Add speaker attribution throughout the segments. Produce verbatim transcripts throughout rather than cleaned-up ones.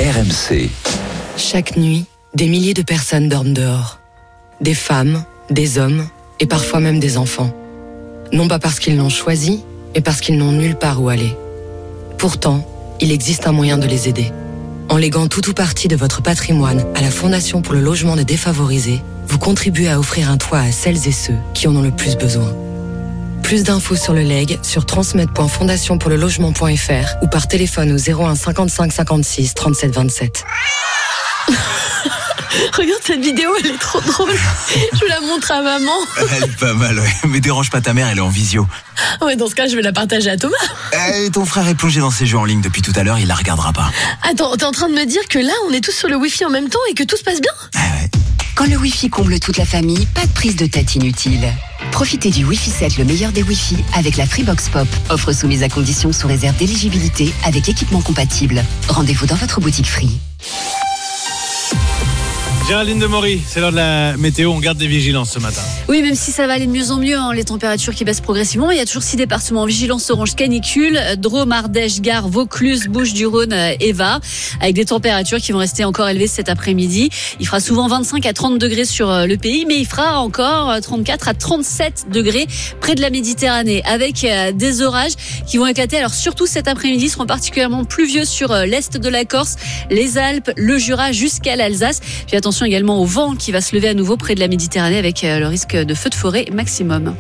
Speaker 1: R M C.
Speaker 2: Chaque nuit, des milliers de personnes dorment dehors. Des femmes, des hommes et parfois même des enfants. Non pas parce qu'ils l'ont choisi, mais parce qu'ils n'ont nulle part où aller. Pourtant, il existe un moyen de les aider. En léguant tout ou partie de votre patrimoine à la Fondation pour le logement des défavorisés, vous contribuez à offrir un toit à celles et ceux qui en ont le plus besoin. Plus d'infos sur le legs sur transmet point fondation pour le logement point f r ou par téléphone au zéro un cinquante-cinq cinquante-six trente-sept vingt-sept.
Speaker 3: Regarde cette vidéo, elle est trop drôle. Je la montre à maman.
Speaker 4: Elle est pas mal, ouais. Mais dérange pas ta mère, elle est en visio.
Speaker 3: Ouais, dans ce cas, je vais la partager à Thomas.
Speaker 4: Eh, ton frère est plongé dans ses jeux en ligne depuis tout à l'heure, il la regardera pas.
Speaker 3: Attends, t'es en train de me dire que là, on est tous sur le Wi-Fi en même temps et que tout se passe bien ?
Speaker 4: Ah ouais.
Speaker 5: Quand le Wi-Fi comble toute la famille, pas de prise de tête inutile. Profitez du Wi-Fi sept, le meilleur des Wi-Fi, avec la Freebox Pop. Offre soumise à condition sous réserve d'éligibilité avec équipement compatible. Rendez-vous dans votre boutique Free.
Speaker 6: Géraldine Demory, c'est l'heure de la météo, on garde des vigilances ce matin.
Speaker 7: Oui, même si ça va aller de mieux en mieux, hein, les températures qui baissent progressivement. Il y a toujours six départements en vigilance orange canicule, Drôme, Ardèche, Gard, Vaucluse, Bouches-du-Rhône et Var, avec des températures qui vont rester encore élevées cet après-midi. Il fera souvent vingt-cinq à trente degrés sur le pays, mais il fera encore trente-quatre à trente-sept degrés près de la Méditerranée, avec des orages qui vont éclater. Alors surtout cet après-midi, seront particulièrement pluvieux sur l'est de la Corse, les Alpes, le Jura jusqu'à l'Alsace. Puis attention également au vent qui va se lever à nouveau près de la Méditerranée avec le risque de feux de forêt maximum.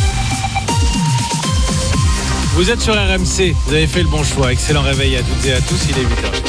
Speaker 6: Vous êtes sur R M C, vous avez fait le bon choix. Excellent réveil à toutes et à tous, il est huit heures.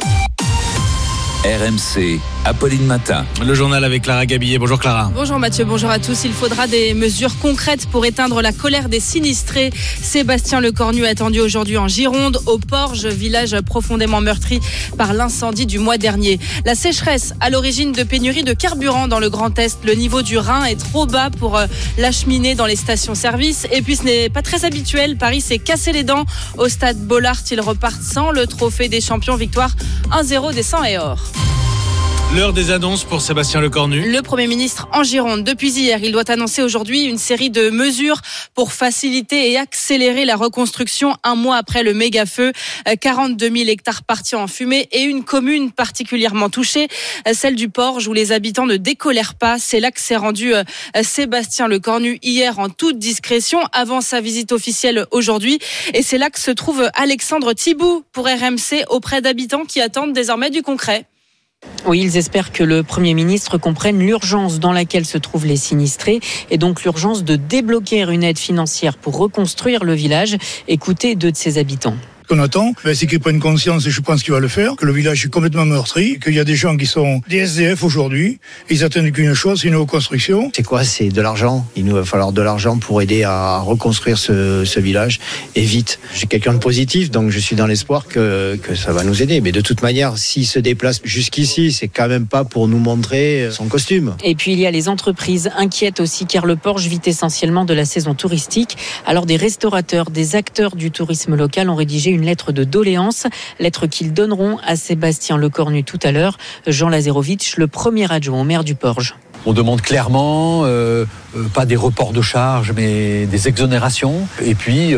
Speaker 1: R M C, Apolline Matin.
Speaker 6: Le journal avec Clara Gabillet. Bonjour Clara.
Speaker 8: Bonjour Mathieu, bonjour à tous. Il faudra des mesures concrètes pour éteindre la colère des sinistrés. Sébastien Lecornu attendu aujourd'hui en Gironde, au Porge, village profondément meurtri par l'incendie du mois dernier. La sécheresse à l'origine de pénuries de carburant dans le Grand Est. Le niveau du Rhin est trop bas pour l'acheminer dans les stations-service. Et puis ce n'est pas très habituel. Paris s'est cassé les dents au stade Bollaert. Ils repartent sans le trophée des champions. Victoire un zéro des cent et or.
Speaker 6: L'heure des annonces pour Sébastien Lecornu.
Speaker 8: Le Premier ministre en Gironde. Depuis hier, il doit annoncer aujourd'hui une série de mesures pour faciliter et accélérer la reconstruction un mois après le méga-feu. quarante-deux mille hectares partis en fumée et une commune particulièrement touchée, celle du Porge, où les habitants ne décolèrent pas. C'est là que s'est rendu Sébastien Lecornu hier en toute discrétion avant sa visite officielle aujourd'hui. Et c'est là que se trouve Alexandre Thibout pour R M C auprès d'habitants qui attendent désormais du concret.
Speaker 9: Oui, ils espèrent que le Premier ministre comprenne l'urgence dans laquelle se trouvent les sinistrés et donc l'urgence de débloquer une aide financière pour reconstruire le village. Écoutez deux de ses habitants.
Speaker 10: Ce qu'on attend, ben, c'est qu'il prenne conscience, et je pense qu'il va le faire, que le village est complètement meurtri, qu'il y a des gens qui sont des S D F aujourd'hui, ils attendent qu'une chose, c'est une reconstruction.
Speaker 11: C'est quoi ? C'est de l'argent. Il nous va falloir de l'argent pour aider à reconstruire ce, ce village, et vite. Je suis quelqu'un de positif, donc je suis dans l'espoir que, que ça va nous aider. Mais de toute manière, s'il se déplace jusqu'ici, c'est quand même pas pour nous montrer son costume.
Speaker 9: Et puis il y a les entreprises inquiètes aussi, car le Porge vit essentiellement de la saison touristique. Alors des restaurateurs, des acteurs du tourisme local ont rédigé une une lettre de doléance, lettre qu'ils donneront à Sébastien Lecornu tout à l'heure. Jean Lazarovitch, le premier adjoint au maire du Porge.
Speaker 12: On demande clairement, euh, euh, pas des reports de charges, mais des exonérations. Et puis,